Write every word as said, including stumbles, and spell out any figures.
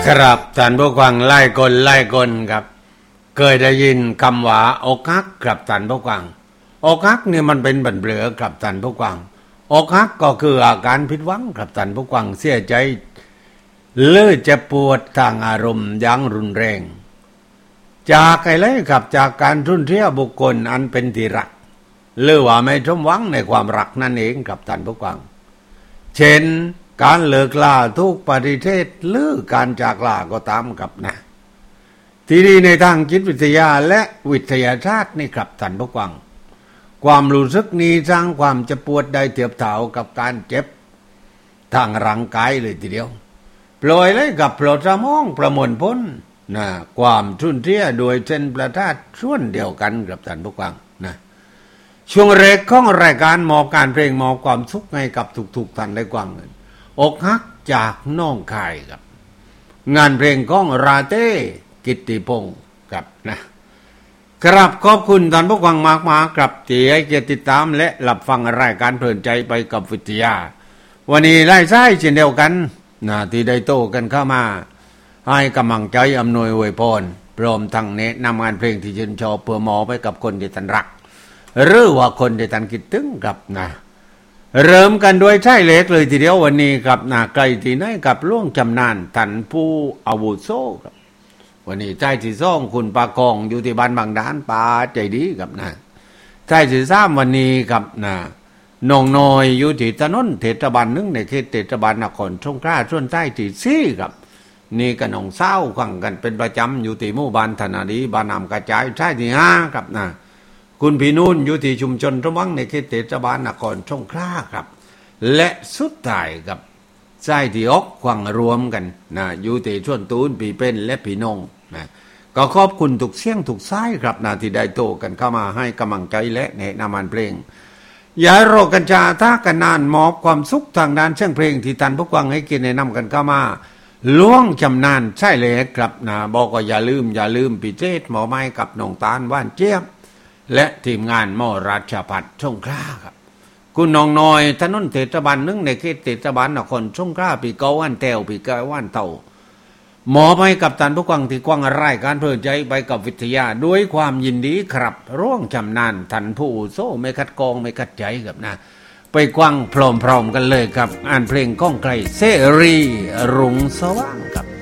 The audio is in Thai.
ครับท่านผู้ฟังไล่คนไล่คนครับเคยได้ยินคำว่าอกหักครับท่านผู้ฟังอกหักเนี่ยมันเป็นบันเบลอครับท่านผู้ฟังอกหักก็คืออาการผิดหวังครับท่านผู้ฟังเสียใจเลื่อจะปวดทางอารมณ์อย่างรุนแรงจากอะไรครับจากการทุ่นเทียบุคคลอันเป็นที่รักหรือว่าไม่สมหวังในความรักนั่นเองครับท่านผู้ฟังเช่นการเลิกลาทุกปฏิเทศหรือการจากลาก็ตามกับนะทีนี้ในทางจิตวิทยาและวิทยาศาสตร์นี่ครับท่านผู้ฟังความรู้สึกนี้สร้างความเจ็บปวดได้เทียบเท่ากับการเจ็บทางร่างกายเลยทีเดียวปล่อยเลยกับโปรดสมองประมวลผลนะความทุ่นเทียโดยเส้นประสาทส่วนเดียวกันกับท่านผู้ฟังนะช่วงแรกของรายการมอบการเพลงมอบความสุขให้กับทุกๆท่านได้ความเงินอกหักจากน้องคายครับงานเพลงของราเต้กิตติพงศ์ครับนะครับขอบคุณท่านผู้ฟังมากมาครับที่ให้เกียรติติดตามและรับฟังรายการเพลินใจไปกับวิทยาวันนี้ไล่ไส้เช่นเดียวกันนะที่ได้โต้กันเข้ามาให้กำลังใจอำนวยอวยพรพร้อมทั้งแนะนำงานเพลงที่ชื่นชอบเพื่อมอบไปกับคนที่ท่านรักหรือว่าคนที่ท่านคิดถึงครับนะเริ่มกันด้วยใช่เล็กเลยทีเดียววันนี้ครับนะไกลที่ไหนกับล่วงจำนานท่านผู้อาวุโสครับวันนี้ใจที่ซ่องคุณปากองอยู่ที่บ้านบางดานป่าใจดีครับนะใจที่สามวันนี้ครับนะน้องน้อยอยู่ที่ถนนเทศบาลหนึ่งในเขตเทศบาลนครสงขลาส่วนใต้ที่สี่ครับนี่กับน้องเศร้าขังกันเป็นประจำอยู่ที่หมู่บ้านธนาดีบ้านนำกระจายใช่ที่ห้าครับนะคุณพี่นุ่นอยู่ที่ชุมชนระวังในเขตเทศบาลนครสงขลาครับและสุดท้ายครับใช่ที่อกขวังรวมกันนะอยู่ที่ชวนตูนปีเป็นและพี่นงนะก็ขอบคุณทุกเสียงทุกสายครับนะที่ได้โตกันเข้ามาให้กำลังใจและแนะนำเพลงอย่ารอกันจาท่ากันนานมอบความสุขทางด้านเสียงเพลงที่ท่านผู้ฟังให้กินแนะนำกันเข้ามาล่วงจำนานใช่เลยครับนะบอกว่าอย่าลืมอย่าลืมปีเจตหมอไม้กับน้องตาลว่านเจี๊ยบและทีมงานมอราชพัฒน์สงขลาครับคุณน้องน้อยถนนเทศบาลหนึ่งในเขตเทศบาลนครสงขลาปีเก้าวันแต้วปีเก้าวันเต่าหมอไปกับท่านผู้ฟังที่กว้างรายการเพลินใจไปกับวิทยาด้วยความยินดีครับร่วงจำนานท่านผู้โซ่ไม่คัดกองไม่คัดใจครับนะไปกว้างพร้อมๆกันเลยครับอ่านเพลงก้องไกลเสรีรุ่งสว่างครับ